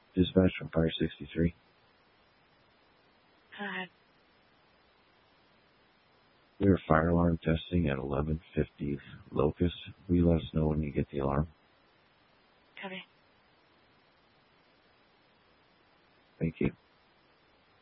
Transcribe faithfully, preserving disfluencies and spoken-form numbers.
Dispatch from Fire sixty-three. Go ahead. We are fire alarm testing at eleven fifty Locust. Will you let us know when you get the alarm? Copy. Thank you.